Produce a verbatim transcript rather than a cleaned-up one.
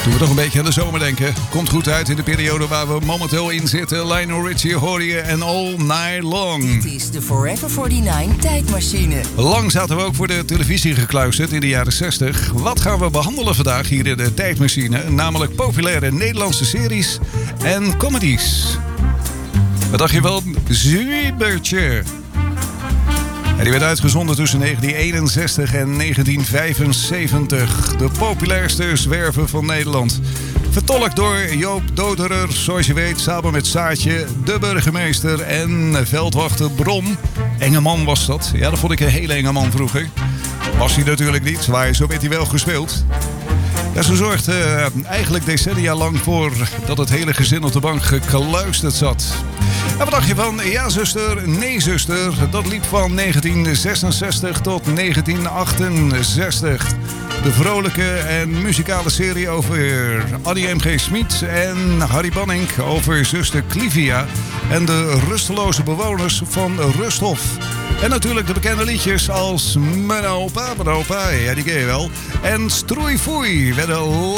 Doen we toch een beetje aan de zomer denken. Komt goed uit in de periode waar we momenteel in zitten. Lionel Richie hoor je en All Night Long. Dit is de Forever eenenveertig tijdmachine. Lang zaten we ook voor de televisie gekluisterd in de jaren zestig. Wat gaan we behandelen vandaag hier in de tijdmachine? Namelijk populaire Nederlandse series en comedies. Wat dacht je van Zwiebertje? En die werd uitgezonden tussen negentien eenenzestig en negentien vijfenzeventig. De populairste zwerver van Nederland. Vertolkt door Joop Doderer, zoals je weet, samen met Saartje, de burgemeester en veldwachter Brom. Enge man was dat. Ja, dat vond ik een hele enge man vroeger. Was hij natuurlijk niet, maar zo werd hij wel gespeeld. Ja, ze zorgde uh, eigenlijk decennia lang voor dat het hele gezin op de bank gekluisterd zat. En wat dacht je van Ja zuster, Nee zuster? Dat liep van negentien zesenzestig tot negentien achtenzestig. De vrolijke en muzikale serie over Annie M G Schmid en Harry Banning over zuster Clivia en de rusteloze bewoners van Rusthof. En natuurlijk de bekende liedjes als Mijn opa, mijn opa, ja die ken je wel. En Stroeifoei werden